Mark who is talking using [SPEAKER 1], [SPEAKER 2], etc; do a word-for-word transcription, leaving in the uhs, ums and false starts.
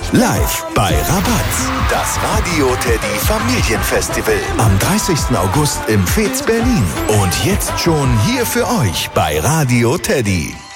[SPEAKER 1] Live bei Rabatz. Das Radio Teddy Familienfestival. Am dreißigsten August im Fez Berlin. Und jetzt schon hier für euch bei Radio Teddy.